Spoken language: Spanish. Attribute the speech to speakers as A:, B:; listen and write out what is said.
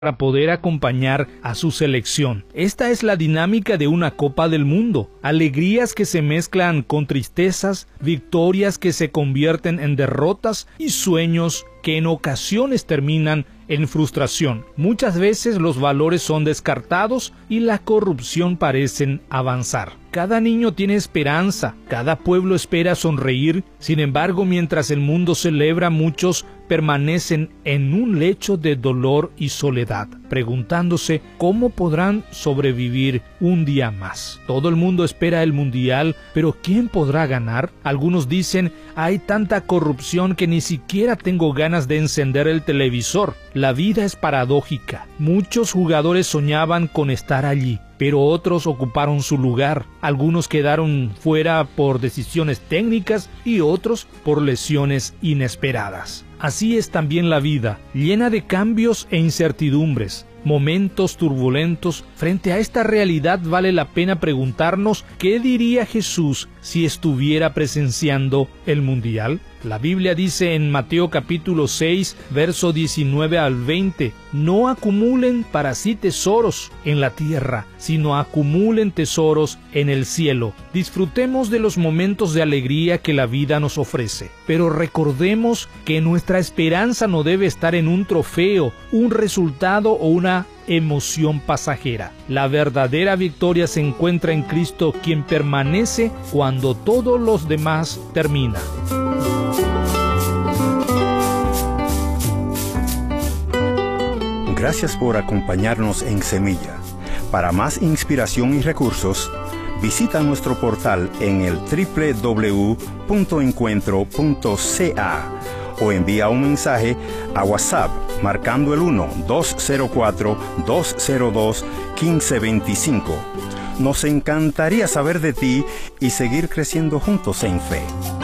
A: para poder acompañar a su selección. Esta es la dinámica de una Copa del Mundo. Alegrías que se mezclan con tristezas, victorias que se convierten en derrotas y sueños que en ocasiones terminan en frustración. Muchas veces los valores son descartados y la corrupción parecen avanzar. Cada niño tiene esperanza, cada pueblo espera sonreír. Sin embargo, mientras el mundo celebra, muchos permanecen en un lecho de dolor y soledad, preguntándose cómo podrán sobrevivir un día más. Todo el mundo espera el mundial, pero ¿quién podrá ganar? Algunos dicen, hay tanta corrupción que ni siquiera tengo ganas de encender el televisor. La vida es paradójica. Muchos jugadores soñaban con estar allí, pero otros ocuparon su lugar. Algunos quedaron fuera por decisiones técnicas y otros por lesiones inesperadas. Así es también la vida, llena de cambios e incertidumbres, momentos turbulentos. Frente a esta realidad vale la pena preguntarnos ¿qué diría Jesús si estuviera presenciando el mundial? La Biblia dice en Mateo capítulo 6, verso 19 al 20, no acumulen para sí tesoros en la tierra, sino acumulen tesoros en el cielo. Disfrutemos de los momentos de alegría que la vida nos ofrece, pero recordemos que nuestra esperanza no debe estar en un trofeo, un resultado o una emoción pasajera. La verdadera victoria se encuentra en Cristo, quien permanece cuando todos los demás terminan.
B: Gracias por acompañarnos en Semilla. Para más inspiración y recursos, visita nuestro portal en el www.encuentro.ca o envía un mensaje a WhatsApp marcando el 1-204-202-1525. Nos encantaría saber de ti y seguir creciendo juntos en fe.